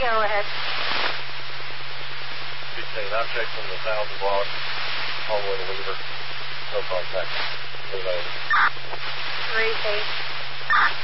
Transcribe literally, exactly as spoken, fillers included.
Go ahead. fifteen, I've checked from the thousand block all the way to Weaver. No contact. Three, eight.